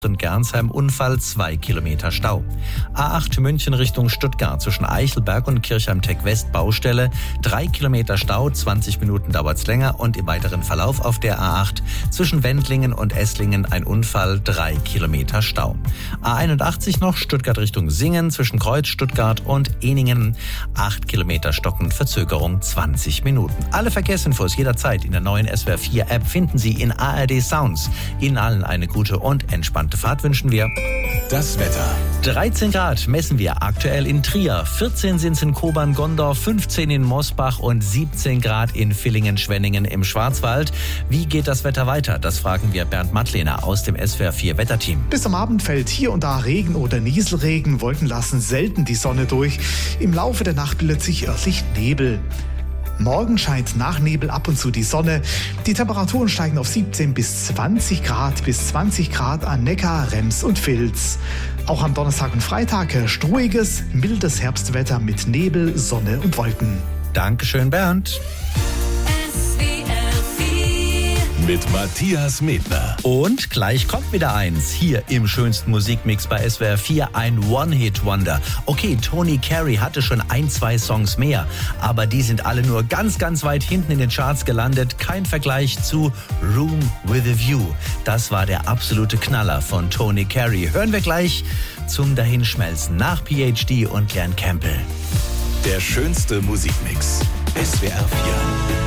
und Gernsheim Unfall, 2 Kilometer Stau. A8 München Richtung Stuttgart zwischen Eichelberg und Kirchheim-Tech West Baustelle, 3 Kilometer Stau, 20 Minuten dauert's länger und im weiteren Verlauf auf der A8 zwischen Wendlingen und Esslingen ein Unfall, 3 Kilometer Stau. A81 noch Stuttgart Richtung Singen zwischen Kreuz, Stuttgart und Ehningen, 8 Kilometer stockend, Verzögerung 20 Minuten. Alle Verkehrsinfos jederzeit in der neuen SWR 4 App finden Sie in ARD Sounds. Ihnen allen eine gute und entspannte Fahrt wünschen wir. Das Wetter. 13 Grad messen wir aktuell in Trier, 14 sind es in Kobern-Gondorf, 15 in Mosbach und 17 Grad in Villingen-Schwenningen im Schwarzwald. Wie geht das Wetter weiter? Das fragen wir Bernd Mattlehner aus dem SWR 4 Wetterteam. Bis am Abend fällt hier und da Regen oder Nieselregen. Wolken lassen selten die Sonne durch. Im Laufe der Nacht bildet sich örtlich Nebel. Morgen scheint nach Nebel ab und zu die Sonne. Die Temperaturen steigen auf 17 bis 20 Grad an Neckar, Rems und Vils. Auch am Donnerstag und Freitag herrscht ruhiges, mildes Herbstwetter mit Nebel, Sonne und Wolken. Dankeschön, Bernd. Mit Matthias Medner. Und gleich kommt wieder eins. Hier im schönsten Musikmix bei SWR 4 ein One-Hit-Wonder. Okay, Tony Carey hatte schon 1-2 Songs mehr, aber die sind alle nur ganz, ganz weit hinten in den Charts gelandet. Kein Vergleich zu Room with a View. Das war der absolute Knaller von Tony Carey. Hören wir gleich zum Dahinschmelzen nach PhD und Glenn Campbell. Der schönste Musikmix. SWR 4.